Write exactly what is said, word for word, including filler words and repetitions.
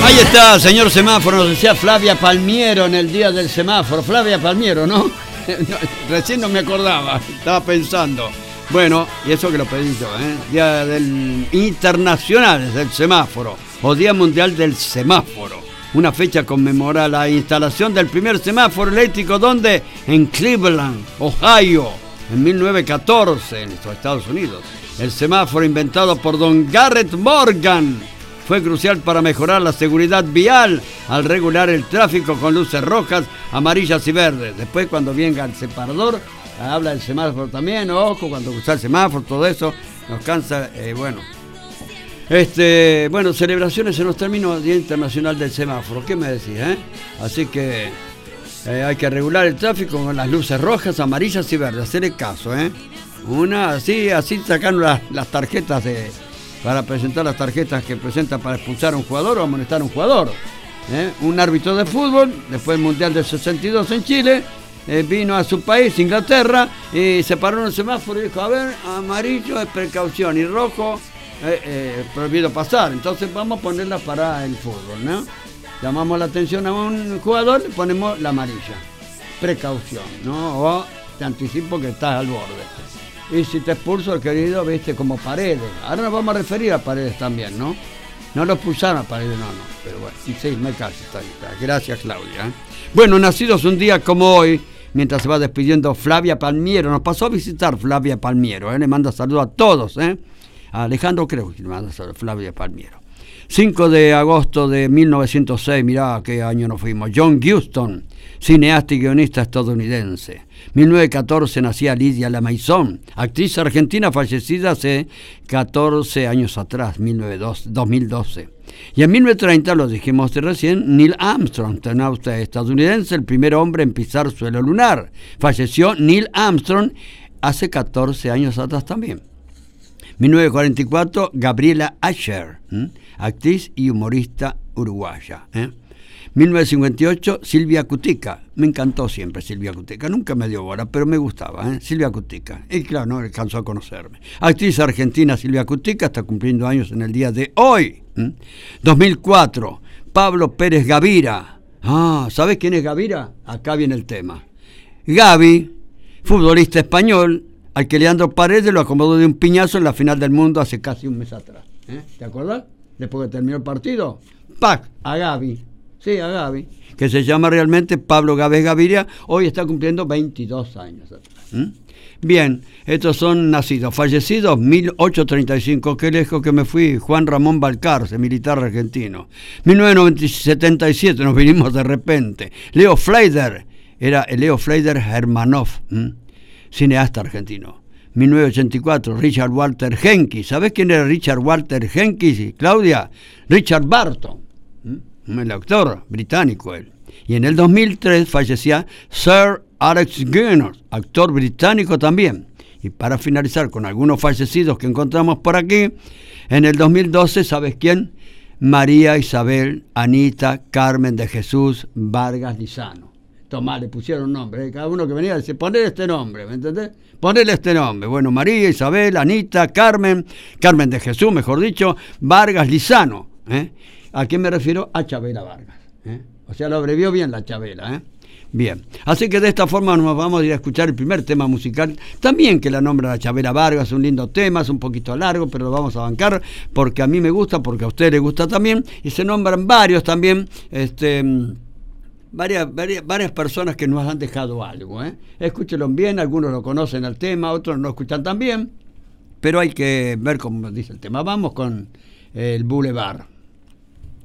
Ahí está, señor semáforo, nos decía Flavia Palmiero en el día del semáforo. Flavia Palmiero, ¿no? no recién no me acordaba, estaba pensando. Bueno, y eso que lo pedí yo, ¿eh? Día del Internacional del Semáforo, o Día Mundial del Semáforo. Una fecha conmemora la instalación del primer semáforo eléctrico, ¿dónde? En Cleveland, Ohio, en mil novecientos catorce, en los Estados Unidos. El semáforo inventado por don Garrett Morgan fue crucial para mejorar la seguridad vial al regular el tráfico con luces rojas, amarillas y verdes. Después, cuando venga el separador, habla del semáforo también, ojo, cuando usa el semáforo, todo eso nos cansa, eh, bueno. Este, bueno, celebraciones en los términos Día Internacional del Semáforo, ¿qué me decís, eh? Así que eh, hay que regular el tráfico con las luces rojas, amarillas y verdes, hacerle caso, ¿eh? Una, así, así sacaron las, las tarjetas de, para presentar las tarjetas que presentan para expulsar a un jugador o amonestar a un jugador, ¿eh? Un árbitro de fútbol, después del Mundial del sesenta y dos en Chile, eh, vino a su país, Inglaterra, y se paró en el semáforo y dijo, a ver, amarillo es precaución y rojo eh, eh, prohibido pasar, entonces vamos a ponerla para el fútbol, ¿no? Llamamos la atención a un jugador, le ponemos la amarilla, precaución, ¿no? O te anticipo que estás al borde. Y si te expulso, querido, viste, como Paredes. Ahora nos vamos a referir a Paredes también, ¿no? No lo expulsaron a Paredes, no, no. Pero bueno, sí, me callo, está bien. Gracias, Claudia. ¿eh? Bueno, nacidos un día como hoy, mientras se va despidiendo Flavia Palmiero. Nos pasó a visitar Flavia Palmiero, ¿eh? Le manda saludos a todos, ¿eh? A Alejandro creo que le manda saludos a Flavia Palmiero. cinco de agosto de mil novecientos seis, mirá qué año nos fuimos. John Huston, cineasta y guionista estadounidense. mil novecientos catorce nacía Lidia Lamaison, actriz argentina fallecida hace catorce años atrás, dos mil doce. Y en mil novecientos treinta, lo dijimos recién, Neil Armstrong, astronauta estadounidense, el primer hombre en pisar suelo lunar. Falleció Neil Armstrong hace catorce años atrás también. mil novecientos cuarenta y cuatro, Gabriela Asher, ¿eh? actriz y humorista uruguaya. ¿eh? mil novecientos cincuenta y ocho, Silvia Cutica. Me encantó siempre Silvia Cutica. Nunca me dio bola, pero me gustaba. ¿eh? Silvia Cutica. Y claro, no alcanzó a conocerme. Actriz argentina Silvia Cutica está cumpliendo años en el día de hoy. ¿eh? dos mil cuatro, Pablo Pérez Gavira. Ah, ¿sabes quién es Gavira? Acá viene el tema. Gavi, futbolista español, al que Leandro Paredes lo acomodó de un piñazo en la final del mundo hace casi un mes atrás. ¿eh? ¿Te acordás? Después que terminó el partido. ¡Pac! A Gavi. Sí, a Gavi. Que se llama realmente Pablo Gávez Gaviria. Hoy está cumpliendo veintidós años atrás. ¿Mm? Bien, estos son nacidos. Fallecidos, mil ochocientos treinta y cinco. Qué lejos que me fui. Juan Ramón Balcarce, militar argentino. mil novecientos setenta y siete, nos vinimos de repente. Leo Fleider. Era Leo Fleider Hermanov. ¿Mm? Cineasta argentino. mil novecientos ochenta y cuatro, Richard Walter Jenkins. ¿Sabés quién era Richard Walter Jenkins, Claudia? Richard Barton, ¿Mm? el actor británico él. Y en el dos mil tres fallecía Sir Alex Guinness, actor británico también. Y para finalizar con algunos fallecidos que encontramos por aquí, en el dos mil doce, ¿sabes quién? María Isabel Anita Carmen de Jesús Vargas Lizano. Tomá, le pusieron un nombre, ¿eh? Cada uno que venía decía, poner este nombre, ¿me entendés? Ponerle este nombre. Bueno, María, Isabel, Anita, Carmen, Carmen de Jesús, mejor dicho, Vargas Lizano. ¿eh? ¿A quién me refiero? A Chabela Vargas. ¿eh? O sea, lo abrevió bien la Chabela. ¿eh? Bien, así que de esta forma nos vamos a ir a escuchar el primer tema musical, también que la nombra la Chabela Vargas, un lindo tema, es un poquito largo, pero lo vamos a bancar, porque a mí me gusta, porque a usted le gusta también, y se nombran varios también, este... Varias, varias, varias personas que nos han dejado algo. ¿eh? Escúchenlo bien, algunos lo conocen el tema, otros no escuchan tan bien, pero hay que ver cómo dice el tema. Vamos con el Boulevard.